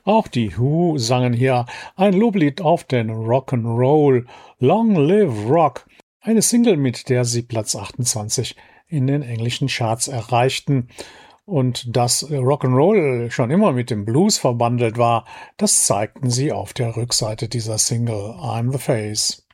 Auch die Who sangen hier ein Loblied auf den Rock'n'Roll. Long Live Rock, eine Single, mit der sie Platz 28 in den englischen Charts erreichten. Und dass Rock'n'Roll schon immer mit dem Blues verbandelt war, das zeigten sie auf der Rückseite dieser Single I'm the Face.